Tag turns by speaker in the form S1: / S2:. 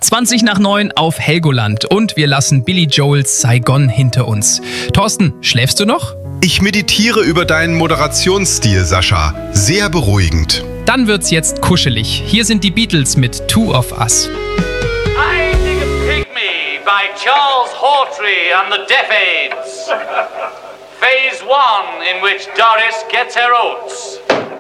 S1: 20 nach 9 auf Helgoland und wir lassen Billy Joels Saigon hinter uns. Thorsten, schläfst du noch?
S2: Ich meditiere über deinen Moderationsstil, Sascha. Sehr beruhigend.
S1: Dann wird's jetzt kuschelig. Hier sind die Beatles mit Two of Us.
S3: I Dig a Pygmy by Charles Hawtrey and the Deaf Aids. Phase 1, in which Doris gets her oats.